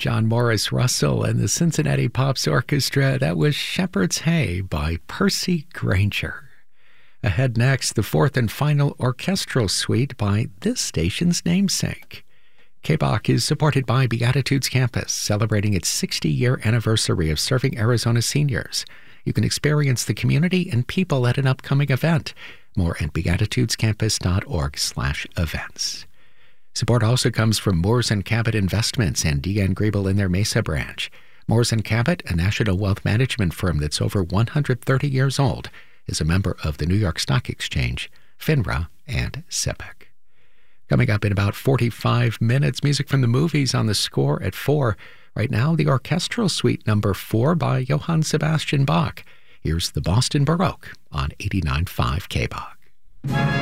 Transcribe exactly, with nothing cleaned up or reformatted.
John Morris Russell and the Cincinnati Pops Orchestra. That was Shepherd's Hay by Percy Grainger. Ahead next, the fourth and final orchestral suite by this station's namesake. K B O C is supported by Beatitudes Campus, celebrating its sixty-year anniversary of serving Arizona seniors. You can experience the community and people at an upcoming event. More at beatitudescampus.org slash events. Support also comes from Moores and Cabot Investments and Deanne Griebel in their Mesa branch. Moores and Cabot, a national wealth management firm that's over one hundred thirty years old, is a member of the New York Stock Exchange, FINRA, and SIPC. Coming up in about forty-five minutes, music from the movies on the score at four. Right now, the orchestral suite number four by Johann Sebastian Bach. Here's the Boston Baroque on eighty-nine point five K B O C.